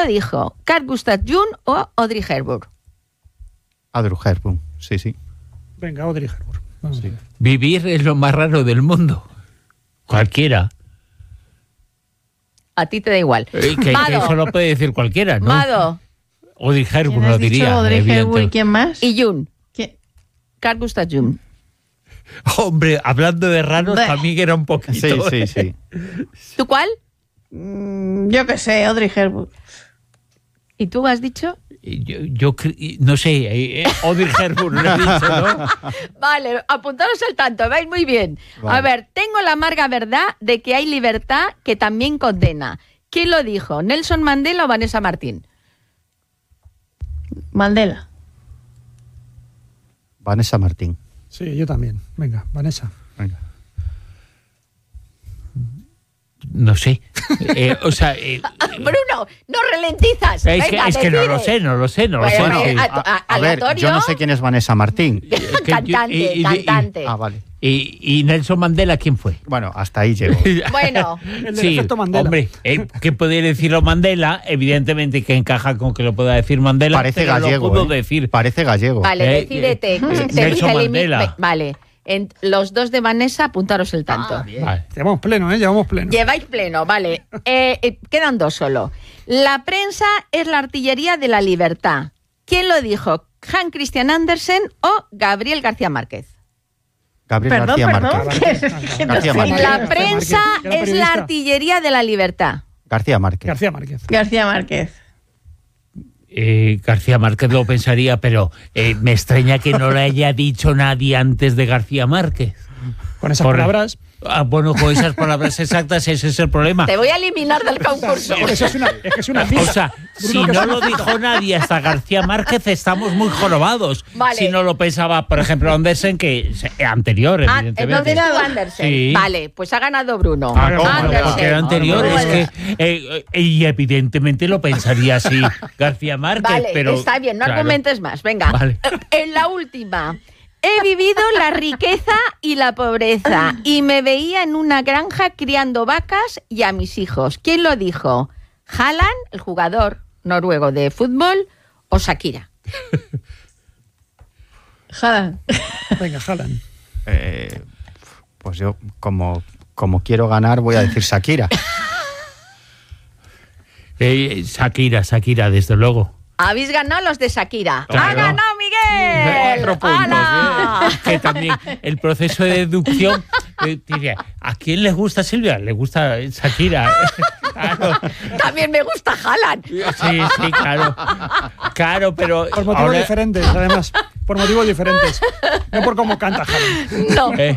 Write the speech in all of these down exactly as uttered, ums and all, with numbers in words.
dijo? ¿Carl Gustav Jung o Audrey Hepburn? Audrey Hepburn, sí, sí. Venga, Audrey Hepburn. Sí. Vivir es lo más raro del mundo. Cualquiera. A ti te da igual. Eh, que, que eso lo puede decir cualquiera, ¿no? Mado. Audrey Hepburn lo diría. Audrey Hepburn, ¿y quién más? Y Jung. ¿Quién? Carl Gustav Jung. Hombre, hablando de raros, Bleh. también era un poquito. Sí, sí, sí. ¿Tú cuál? Mm, yo qué sé, Audrey Hepburn. ¿Y tú has dicho? Yo, yo cre- no sé, eh, eh, Audrey Hepburn lo he dicho, ¿no? Vale, apuntaros al tanto, vais muy bien. Vale. A ver, tengo la amarga verdad de que hay libertad que también condena. ¿Quién lo dijo? ¿Nelson Mandela o Vanessa Martín? Mandela. Vanessa Martín. Sí, yo también. Venga, Vanessa. Venga. No sé. Eh, o sea, eh, Bruno, no ralentizas. es, que, Venga, es que no decide. lo sé, no lo sé, no lo Bueno, sé. Bueno, eh, sí. a- a, a ver, aleatorio. yo no sé quién es Vanessa Martín. Que yo- Cantante, y- y- y- cantante. Ah, vale. Y, y Nelson Mandela, ¿quién fue? Bueno, hasta ahí llego. Bueno, El del efecto Mandela. Hombre, eh, que puede decirlo Mandela, evidentemente que encaja con que lo pueda decir Mandela, Parece pero gallego. lo pudo ¿eh? decir. Parece gallego. vale, Eh, decídete. eh, Te- Nelson te elimi- Mandela. ve- Vale, en los dos de Vanessa, apuntaros el tanto. Vale. Llevamos pleno, ¿eh? Llevamos pleno. Lleváis pleno, vale. Eh, eh, quedan dos solo. La prensa es la artillería de la libertad. ¿Quién lo dijo? ¿Hans Christian Andersen o Gabriel García Márquez? Gabriel Perdón, García perdón. Márquez. ¿Qué es- qué García no sé? Márquez. La prensa Márquez, que era es la periodista. artillería de la libertad. García Márquez. García Márquez. García Márquez. Eh, García Márquez lo pensaría, pero eh, me extraña que no lo haya dicho nadie antes de García Márquez. Con esas Corre- palabras. Ah, bueno, con esas palabras exactas, ese es el problema. Te voy a eliminar del concurso. Eso es una, es que es una O cita. sea, si Bruno, que no es una lo cita. dijo nadie hasta García Márquez, estamos muy jorobados. Vale. Si no lo pensaba, por ejemplo, Andersen, que es anterior, Ah, evidentemente. entonces tú, Andersen. Sí. Vale, pues ha ganado Bruno. Ah, ¿cómo? Andersen. Porque era anterior, Muy es bien. que eh, y evidentemente lo pensaría así García Márquez, Vale, pero está bien, no claro. argumentes más. Venga, Vale. en la última. He vivido la riqueza y la pobreza y me veía en una granja criando vacas y a mis hijos. ¿Quién lo dijo? ¿Haaland, el jugador noruego de fútbol, o Shakira? Haaland. Venga, Haaland. Eh, pues yo, como, como quiero ganar, voy a decir Shakira. Eh, Shakira, Shakira, desde luego. Habéis ganado los de Shakira. ¡Ha Claro. ganado Miguel! Cuatro puntos. ¡Hala! ¿eh? Que también el proceso de deducción. eh, diría, ¿a quién le gusta Silvia? Le gusta Shakira. Claro. También me gusta Haaland. Sí, sí, claro. Claro, pero. Por motivos ahora- diferentes, además. Por motivos diferentes. No por cómo canta Haaland. No, eh,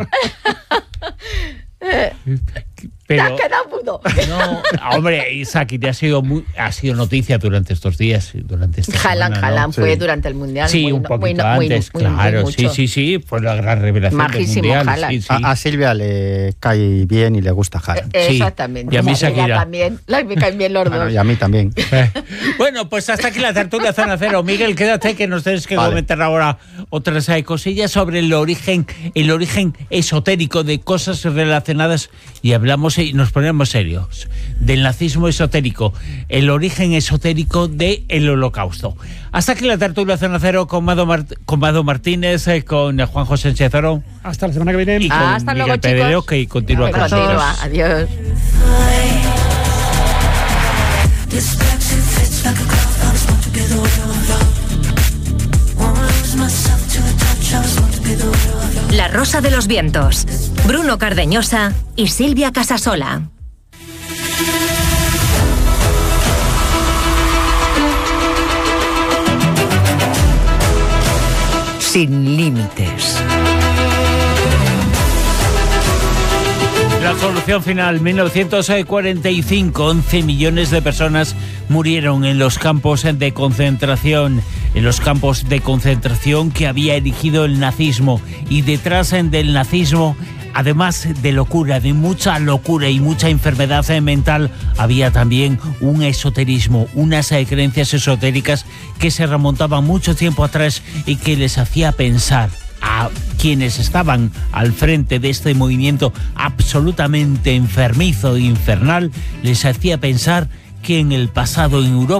te pero, has quedado mudo. no, hombre, y Shakira ha sido muy, ha sido noticia durante estos días, durante esta Haaland, semana, ¿no? Haaland fue durante el Mundial. Sí, muy, un muy, poquito muy, antes, muy, muy claro, mucho. sí, sí, sí, fue la gran revelación Majísimo del Mundial. Haaland. Sí, sí. A, a Silvia le cae bien y le gusta Haaland. Eh, Sí. Exactamente. Y a mí Shakira Shakira. también. La- Me caen bien los Bueno, dos. y a mí también. Eh, Bueno, pues hasta aquí la tertulia Zona Cero. Miguel, quédate que nos tienes que Vale. comentar ahora otras eh, cosillas sobre el origen, el origen esotérico de cosas relacionadas, y hablamos y nos ponemos serios, del nazismo esotérico, el origen esotérico del Holocausto. Hasta aquí la tertulia Zona Cero con Mado, Mart- con Mado Martínez, eh, con Juan José Sánchez Oro Hasta la semana que viene. y con Ah, hasta Miguel luego, Pedrero, chicos. que continúa Que con continúa. nosotros. Adiós. La Rosa de los Vientos. Bruno Cardeñosa y Silvia Casasola. Sin límites. La solución final, mil novecientos cuarenta y cinco, once millones de personas murieron en los campos de concentración, en los campos de concentración que había erigido el nazismo. Y detrás del nazismo, además de locura, de mucha locura y mucha enfermedad mental, había también un esoterismo, unas eh, creencias esotéricas que se remontaban mucho tiempo atrás y que les hacía pensar a quienes estaban al frente de este movimiento absolutamente enfermizo e infernal, les hacía pensar que en el pasado en Europa